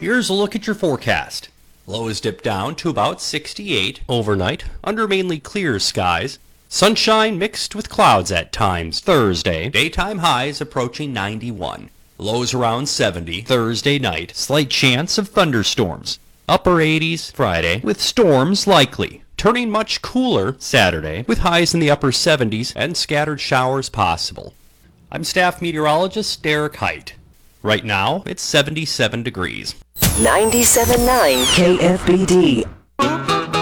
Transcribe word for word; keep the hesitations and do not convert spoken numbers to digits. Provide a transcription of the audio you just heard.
Here's a look at your forecast. Lows dip down to about sixty-eight overnight under mainly clear skies. Sunshine mixed with clouds at times Thursday. Daytime highs approaching ninety-one. Lows around seventy Thursday night. Slight chance of thunderstorms. Upper eighties Friday with storms likely. Turning much cooler Saturday with highs in the upper seventies and scattered showers possible. I'm staff meteorologist Derek Height. Right now, it's seventy-seven degrees. ninety-seven point nine K F B D.